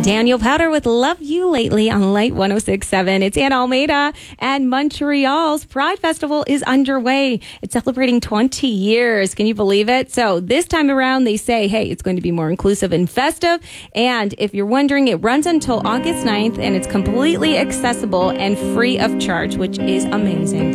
Daniel Powder with Love You Lately on Light 106.7. It's Anna Almeida, and Montreal's Pride Festival is underway. It's celebrating 20 years. Can you believe it? So this time around, they say, hey, it's going to be more inclusive and festive. And if you're wondering, it runs until August 9th, and it's completely accessible and free of charge, which is amazing.